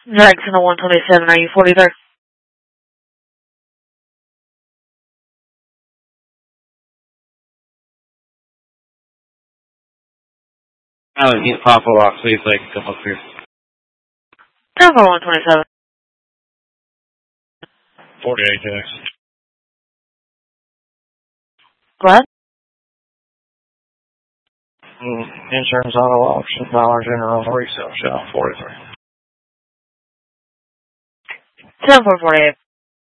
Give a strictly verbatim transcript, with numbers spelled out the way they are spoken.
Jackson one twenty-seven, are you forty-third? I would get Papa Lock, see if they can come up here. ten four one twenty-seven. forty-eight, Jackson. Go ahead. Mm, insurance auto auction, Dollar General resale shop, forty-three. ten four forty-eight.